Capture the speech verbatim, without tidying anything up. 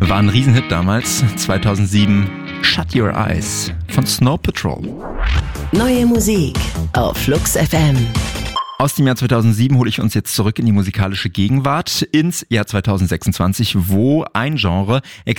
War ein Riesenhit damals, zweitausendsieben, Shut Your Eyes von Snow Patrol. Neue Musik auf Flux F M. Aus dem Jahr zweitausendsieben hole ich uns jetzt zurück in die musikalische Gegenwart, ins Jahr zweitausendsechsundzwanzig, wo ein Genre